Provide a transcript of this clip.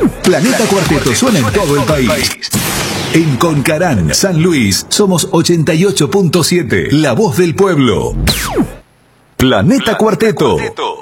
Planeta Cuarteto suena en todo el país. En Concarán, San Luis, somos 88.7, la voz del pueblo. Planeta Cuarteto.